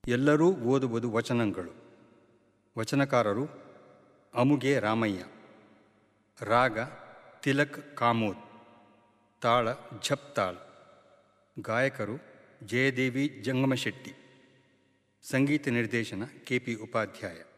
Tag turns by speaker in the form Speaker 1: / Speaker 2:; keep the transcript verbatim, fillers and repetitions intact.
Speaker 1: ಎಲ್ಲರೂ ಓದುವುದು ವಚನಗಳು. ವಚನಕಾರರು ಅಮುಗೆ ರಾಮಯ್ಯ. ರಾಗ ತಿಲಕ್ ಕಾಮೋದ್. ತಾಳ ಝಪ್ ತಾಳ್. ಗಾಯಕರು ಜಯದೇವಿ ಜಂಗಮಶೆಟ್ಟಿ. ಸಂಗೀತ ನಿರ್ದೇಶನ ಕೆ ಪಿ ಉಪಾಧ್ಯಾಯ.